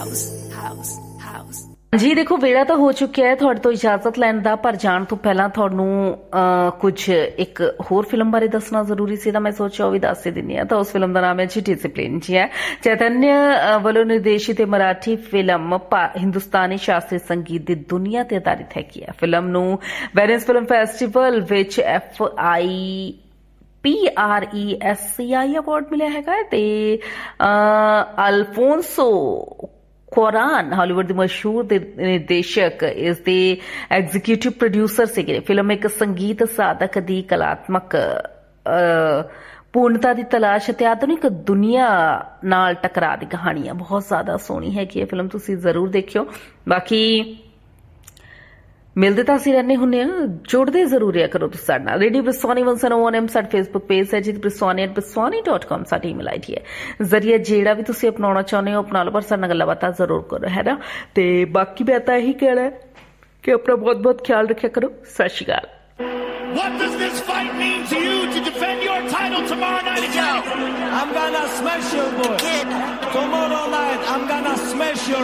ਜੀ ਦੇਖੋ ਵੇਲਾ ਤਾਂ ਹੋ ਚੁੱਕਿਆ ਹੈ ਤੁਹਾਡੇ ਤੋਂ ਇਜਾਜ਼ਤ ਲੈਣ ਦਾ, ਪਰ ਜਾਣ ਤੋਂ ਪਹਿਲਾਂ ਤੁਹਾਨੂੰ ਕੁਝ ਇੱਕ ਹੋਰ ਫਿਲਮ ਬਾਰੇ ਦੱਸਣਾ ਜ਼ਰੂਰੀ ਸੀ ਤਾਂ ਮੈਂ ਸੋਚਿਆ ਉਹ ਵੀ ਦੱਸ ਦਿੰਦੀ ਹਾਂ। ਤਾਂ ਉਸ ਫਿਲਮ ਦਾ ਨਾਮ ਹੈ ਜੀ ਡਿਸਿਪਲਿਨ। ਜੀ ਹੈ ਚੈਤन्य ਵੱਲੋਂ ਨਿਰਦੇਸ਼ਿਤ ਮਰਾਠੀ ਫਿਲਮ ਹਿੰਦੁਸਤਾਨੀ ਸ਼ਾਸਤਰੀ ਸੰਗੀਤ ਦੀ ਦੁਨੀਆ ਤੇ ਆਧਾਰਿਤ ਹੈਗੀ ਹੈ। ਫਿਲਮ ਨੂੰ ਵੈਨਿਸ ਫਿਲਮ ਫੈਸਟੀਵਲ ਵਿੱਚ PRESCI ਅਵਾਰਡ ਮਿਲਿਆ ਹੈਗਾ ਤੇ ਅਲਫੋਂਸੋ ਕੁਆਰਾਨ ਹਾਲੀਵੁੱਡ ਦੇ ਮਸ਼ਹੂਰ ਨਿਰਦੇਸ਼ਕ ਇਸ ਦੇ ਐਗਜ਼ੀਕਿਊਟਿਵ ਪ੍ਰੋਡਿਊਸਰ ਸੀਗੇ। ਫਿਲਮ ਇੱਕ ਸੰਗੀਤ ਸਾਧਕ ਦੀ ਕਲਾਤਮਕ ਪੂਰਨਤਾ ਦੀ ਤਲਾਸ਼ ਅਤੇ ਆਧੁਨਿਕ ਦੁਨੀਆ ਨਾਲ ਟਕਰਾਅ ਦੀ ਕਹਾਣੀ ਹੈ। ਬਹੁਤ ਜ਼ਿਆਦਾ ਸੋਹਣੀ ਹੈਗੀ ਇਹ ਫਿਲਮ, ਤੁਸੀਂ ਜ਼ਰੂਰ ਦੇਖਿਓ। ਬਾਕੀ ਮਿਲਦੇ ਤਾਂ ਅਸੀਂ ਰਹਿੰਦੇ ਹੁੰਦੇ ਹਾਂ, ਜੁੜਦੇ ਜ਼ਰੂਰ ਰਿਹਾ ਕਰੋ ਤੁਸੀਂ ਸਾਡੇ ਨਾਲ। ਰੇਡੀਓ ਬ੍ਰਿਸਵਾਨੀ 101 ਸਾਡਾ ਫੇਸਬੁੱਕ ਪੇਜ ਹੈ ਜੀ, briswani@briswani.com ਸਾਡੀ ਈਮੇਲ ਆਈਡੀ ਹੈ। ਜ਼ਰੀਆ ਜਿਹੜਾ ਵੀ ਤੁਸੀਂ ਅਪਣਾਉਣਾ ਚਾਹੁੰਦੇ ਹੋ ਅਪਣਾ ਲਓ, ਪਰ ਸਾਡੇ ਨਾਲ ਗੱਲਾਂ ਬਾਤਾਂ ਜ਼ਰੂਰ ਕਰੋ, ਹੈ ਨਾ। ਤੇ ਬਾਕੀ ਮੈਂ ਤਾਂ ਇਹੀ ਕਹਿਣਾ ਕਿ ਆਪਣਾ ਬਹੁਤ ਬਹੁਤ ਖਿਆਲ ਰੱਖਿਆ ਕਰੋ। ਸਤਿ ਸ਼੍ਰੀ ਅਕਾਲ। What does this fight mean to you to defend your title tomorrow night again? I'm gonna smash you, boy. Tomorrow night, I'm gonna smash your